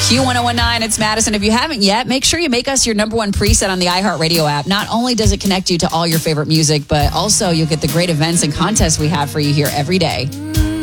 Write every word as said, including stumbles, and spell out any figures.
Q one oh one nine, it's Madison. If you haven't yet, make sure you make us your number one preset on the iHeartRadio app. Not only does it connect you to all your favorite music, but also you'll get the great events and contests we have for you here every day.